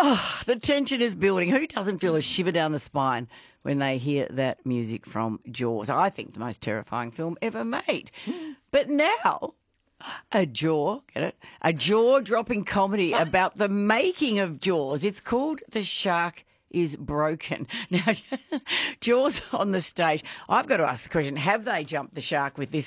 Oh, the tension is building. Who doesn't feel a shiver down the spine when they hear that music from Jaws? I think the most terrifying film ever made. But now, a jaw-dropping comedy about the making of Jaws. It's called The Shark is Broken. Now, Jaws on the stage. I've got to ask the question, have they jumped the shark with this